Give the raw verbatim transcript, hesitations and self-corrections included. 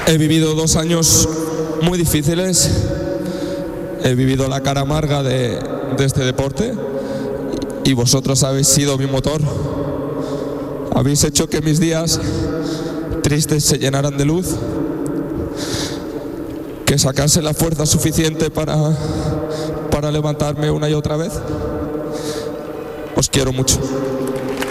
He vivido dos años muy difíciles, he vivido la cara amarga de, de este deporte y vosotros habéis sido mi motor. Habéis hecho que mis días tristes se llenaran de luz, que sacase la fuerza suficiente para, para levantarme una y otra vez. Os quiero mucho.